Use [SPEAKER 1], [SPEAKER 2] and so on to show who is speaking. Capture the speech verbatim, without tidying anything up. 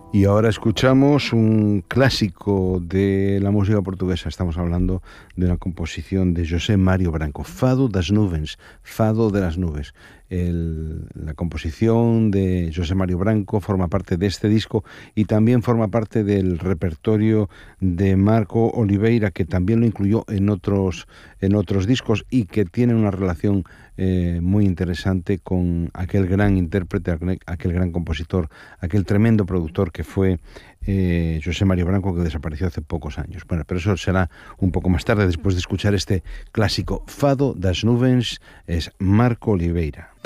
[SPEAKER 1] Y ahora escuchamos un clásico de la música portuguesa. Estamos hablando de una composición de José Mário Branco, Fado das Nuvens, Fado de las Nubes. El, la composición de José Mário Branco forma parte de este disco y también forma parte del repertorio de Marco Oliveira, que también lo incluyó en otros, en otros discos y que tiene una relación eh, muy interesante con aquel gran intérprete, aquel, aquel gran compositor, aquel tremendo productor que fue eh, José Mário Branco, que desapareció hace pocos años. Bueno, pero eso será un poco más tarde, después de escuchar este clásico Fado das Nuvens, es Marco Oliveira.